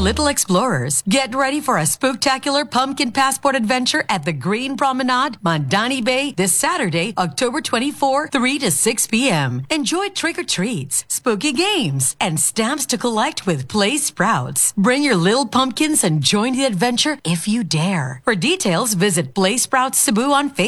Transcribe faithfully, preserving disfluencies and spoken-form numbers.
little explorers. Get ready for a spooktacular pumpkin passport adventure at the Green Promenade, Mondani Bay, this Saturday, October twenty-fourth, three to six p.m. Enjoy trick-or-treats, spooky games, and stamps to collect with Play Sprouts. Bring your little pumpkins and join the adventure if you dare. For details, visit Play Sprouts Cebu on Facebook.